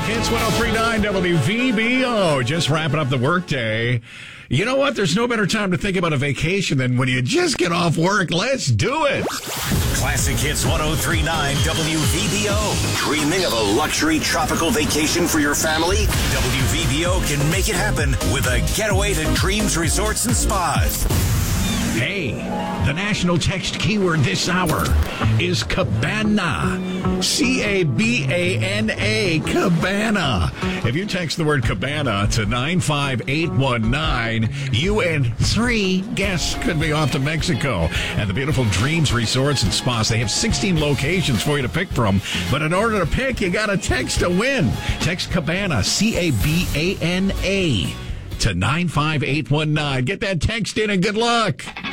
Hits 103.9 WVBO. Just wrapping up the workday. You know what? There's no better time to think about a vacation than when you just get off work. Let's do it. Classic Hits 103.9 WVBO. Dreaming of a luxury tropical vacation for your family? WVBO can make it happen with a getaway to Dreams Resorts and Spas. Hey, the national text keyword this hour is cabana. C-A-B-A-N-A, cabana. If you text the word cabana to 95819, you and 3 guests could be off to Mexico. And the beautiful Dreams Resorts and Spas, they have 16 locations for you to pick from. But in order to pick, you got to text to win. Text cabana, C-A-B-A-N-A, to 95819. Get that text in and good luck.